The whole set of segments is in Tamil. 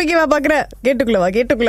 வேடிக்கையா பாக்குறேன். கேட்டுக்குள்ளவா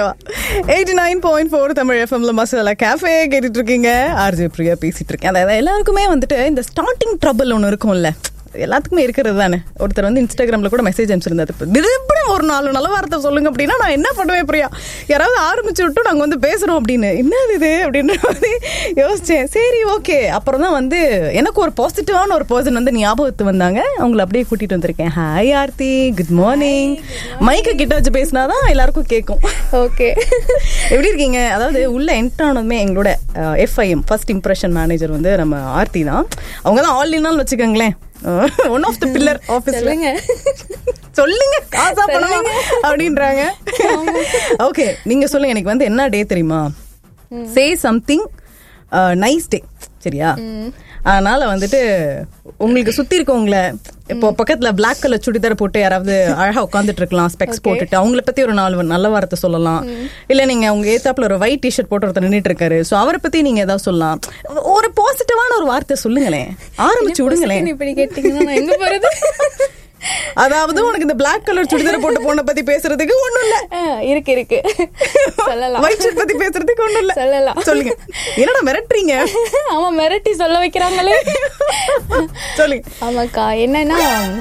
89.4 தமிழ் எஃப்எம்ல மசாலா கேஃபே கேட்டுட்டு இருக்கீங்க. ஆர்ஜே பிரியா பேசிட்டு இருக்கேன். அதாவது எல்லாருக்குமே வந்துட்டு இந்த ஸ்டார்டிங் ட்ரபிள் ஒன்று இருக்கும்ல, எல்லாத்துக்குமே இருக்கிறது தானே. ஒருத்தர் வந்து இன்ஸ்டாகிராம்ல கூட மெசேஜ் அனுப்பிச்சிருந்தாரு, எப்படி ஒரு 4 நல்ல வார்த்தை சொல்லுங்க அப்படின்னா நான் என்ன பண்ணுவேன் பிரியா, யாராவது ஆரம்பிச்சு விட்டு நாங்க வந்து பேசுறோம் அப்படின்னு. என்னது இது அப்படின்ற மாதிரி யோசிச்சேன். சரி ஓகே. அப்புறம் தான் வந்து எனக்கு ஒரு பாசிட்டிவான ஒரு பர்சன் வந்து ஞாபகத்து வந்தாங்க. அவங்களை அப்படியே கூட்டிட்டு வந்திருக்கேன். Hi Aarthi, good morning. மைக்க கிட்ட வச்சு பேசினாதான் எல்லாருக்கும் கேட்கும். ஓகே, எப்படி இருக்கீங்க? அதாவது உள்ள என்டர் ஆனதுமே எங்களோட எஃப்ஐஎம் ஃபர்ஸ்ட் இம்ப்ரெஷன் மேனேஜர் வந்து நம்ம ஆர்த்தி தான். அவங்க தான் ஆல் இன் ஆல் வச்சுக்கோங்களேன், ஒன் ஆஃப் த பில்லர் ஆஃபீஸ்ல. சொல்லுங்க காசா பண்ணுவாங்க அப்படின்றாங்க. ஓகே, நீங்க சொல்லுங்க. எனக்கு வந்து என்ன டே தெரியுமா? சே சம்திங் நைஸ் டே, சரியா? அதனால வந்துட்டு உங்களுக்கு சுத்தி இருக்கவங்கள, இப்போ பக்கத்துல பிளாக் கலர் சுடிதார் போட்டு யாராவது அழகா உட்காந்துட்டு இருக்கலாம், ஸ்பெக்ஸ் போட்டுட்டு, அவங்கள பத்தி ஒரு 4 நல்ல வார்த்தை சொல்லலாம். இல்ல நீங்க உங்க ஏத்தாப்புல ஒரு ஒயிட் டிஷர்ட் போட்டு ஒருத்தர் நின்றுட்டு இருக்காரு, சோ அவரை பத்தி நீங்க ஏதாவது சொல்லலாம். ஒரு பாசிட்டிவான ஒரு வார்த்தை சொல்லுங்களேன், ஆரம்பிச்சு விடுங்களேன். இப்படி கேட்டீங்கன்னா நான் எங்க போறது? அதாவது உனக்கு இந்த பிளாக் கலர் சுடிதார் போட்டு போன பத்தி பேசுறதுக்கு ஒண்ணும் இல்ல. இருக்கு சொல்லலாம். ஒயிட் ஷர்ட் பத்தி பேசுறதுக்கு ஒண்ணும் இல்ல, சொல்லலாம். சொல்லுங்க. என்னடா மிரட்டுறீங்க? ஆமா, மிரட்டி சொல்ல வைக்கிறாங்களே. சொல்லுங்க. ஆமாக்கா, என்னன்னா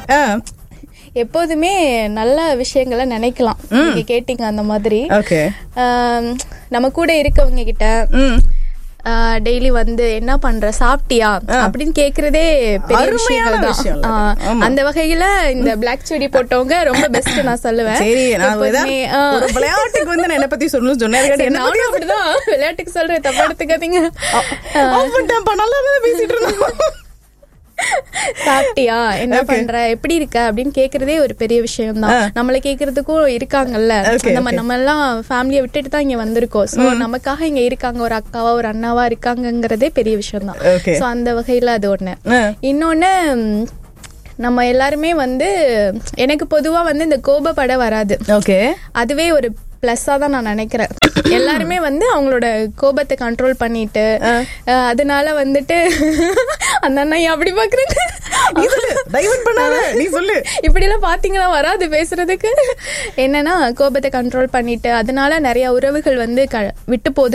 எப்போதுமே நல்ல விஷயங்களை நினைக்கலாம். நீங்க கேட்டீங்க அந்த மாதிரி. நம்ம கூட இருக்கவங்க கிட்ட டெய்லி வந்து என்ன பண்ற, சாப்பிட்டியா அப்படின்னு கேக்குறதே பெரிய விஷயங்கள் தான். அந்த வகையில இந்த பிளாக் சுடி போட்டவங்க ரொம்ப பெஸ்ட் நான் சொல்லுவேன். விளையாட்டுக்கு வந்து என்ன பத்தி சொல்லணும்னு சொன்னேன். நானும் அப்படிதான் விளையாட்டுக்கு சொல்றேன், தப்பா எடுத்துக்காதீங்க. பேசிட்டு இருந்தோம். சாப்பிட்டியா, என்ன பண்ற, எப்படி இருக்க அப்படின்னு கேக்குறதே ஒரு பெரிய விஷயம் தான். நம்மள கேக்குறதுக்கும் இருக்காங்கல்ல, நம்ம எல்லாம் ஃபேமிலியை விட்டுட்டு தான் இங்க வந்திருக்கோம். சோ நமக்காக இங்க இருக்காங்க, ஒரு அக்காவா ஒரு அண்ணாவா இருக்காங்கங்கிறதே பெரிய விஷயம் தான். சோ அந்த வகையில அது ஒண்ணு. இன்னொன்னு, நம்ம எல்லாருமே வந்து, எனக்கு பொதுவா வந்து இந்த கோபப்பட வராது. அதுவே ஒரு பிளஸ்ஸா தான் நான் நினைக்கிறேன். எல்லாருமே வந்து அவங்களோட கோபத்தை கண்ட்ரோல் பண்ணிட்டு, அதனால வந்துட்டு அந்த அண்ணா அப்படி பாக்குறேன், இப்படி எல்லாம் பாத்தீங்கன்னா வராது பேசுறதுக்கு. என்னன்னா கோபத்தை கண்ட்ரோல் பண்ணிட்டு, அதனால நிறைய உறவுகள் வந்து விட்டு போகுது